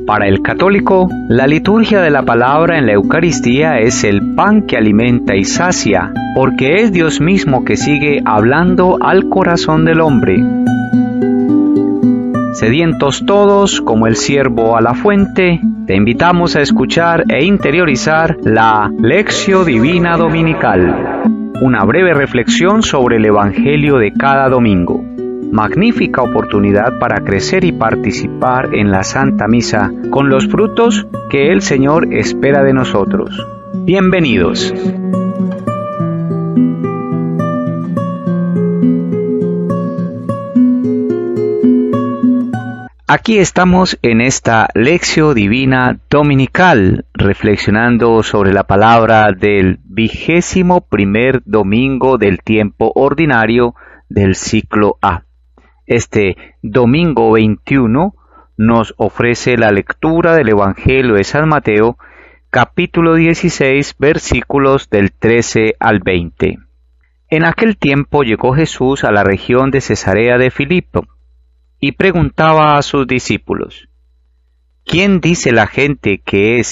Para el católico, la liturgia de la palabra en la Eucaristía es el pan que alimenta y sacia, porque es Dios mismo que sigue hablando al corazón del hombre. Sedientos todos, como el ciervo a la fuente, te invitamos a escuchar e interiorizar la Lectio Divina Dominical, una breve reflexión sobre el Evangelio de cada domingo. Magnífica oportunidad para crecer y participar en la Santa Misa con los frutos que el Señor espera de nosotros. Bienvenidos. Aquí estamos en esta Lectio Divina Dominical, reflexionando sobre la palabra del 21º domingo del tiempo ordinario del ciclo A. Este domingo 21 nos ofrece la lectura del Evangelio de San Mateo, capítulo 16, versículos del 13 al 20. En aquel tiempo llegó Jesús a la región de Cesarea de Filipo y preguntaba a sus discípulos: ¿Quién dice la gente que es